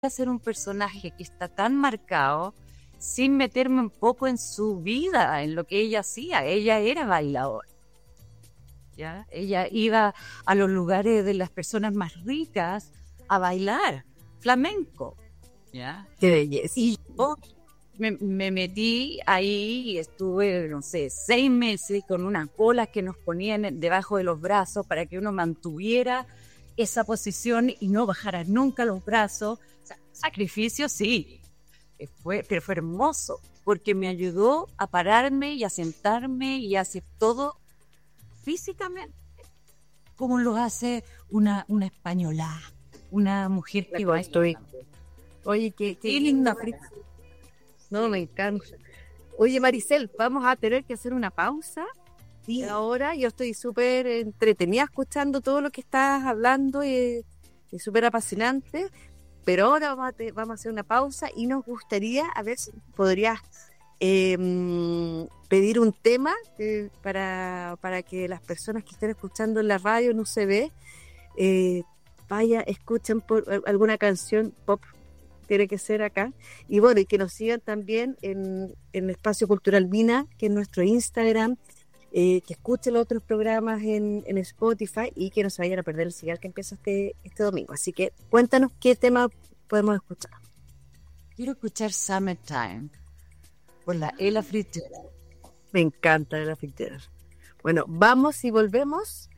hacer un personaje que está tan marcado sin meterme un poco en su vida, en lo que ella hacía. Ella era bailadora, ¿ya? Ella iba a los lugares de las personas más ricas a bailar flamenco, ¿ya? Qué belleza. Y yo me metí ahí y estuve, no sé, 6 meses con unas bolas que nos ponían debajo de los brazos para que uno mantuviera esa posición y no bajara nunca los brazos. O sea, sacrificio sí, pero fue hermoso, porque me ayudó a pararme y a sentarme y a hacer todo físicamente, como lo hace una española, una mujer La que baila. construí. Oye, qué Sí, linda. No, me encanta. Oye, Maricel, vamos a tener que hacer una pausa. sí. Ahora yo estoy súper entretenida escuchando todo lo que estás hablando y súper apasionante. Pero ahora vamos a hacer una pausa y nos gustaría, a ver si podrías pedir un tema para que las personas que estén escuchando en la radio en UCB escuchen por alguna canción pop, tiene que ser acá. Y bueno, y que nos sigan también en Espacio Cultural Mina, que es nuestro Instagram, que escuchen los otros programas en Spotify y que no se vayan a perder el Cigar que empieza este domingo. Así que cuéntanos qué tema podemos escuchar. Quiero escuchar Summertime por la Ella Fitzgerald. Me encanta la Fitzgerald. Bueno, vamos y volvemos.